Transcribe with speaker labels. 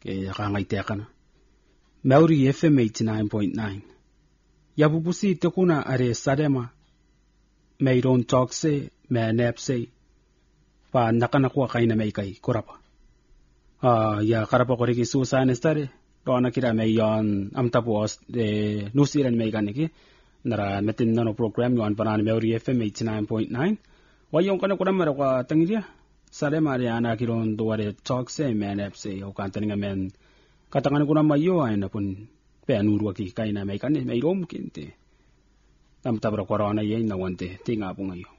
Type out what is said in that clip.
Speaker 1: Rangaitekana. Maori FM 89.9. Yabubusi tekuna are sadema. Mayron talkse, manapse. Pa nakanakuha kaina may kay kurapa. Ya karapa koriki susan estare. Doana kira mayon amtapuos de nusiran may ganiki. Nara metin nano program yon paran Maori FM 89.9. Wayong kana kurang mereka tengiria. Sare mari anak kiron duare talk se manap se o kantaninga men katangan kurang mayo ay na pun peanuru ki kaina may kanis may rom kinte. Tam tabra korona yay na wante tinga po ngayon.